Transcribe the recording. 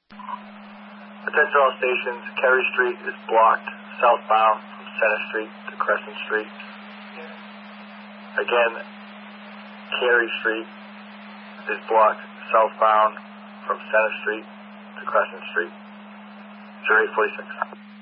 Attention all stations, Carey Street is blocked southbound from Center Street to Crescent Street. Again, Carey Street is blocked southbound from Center Street to Crescent Street. 0846.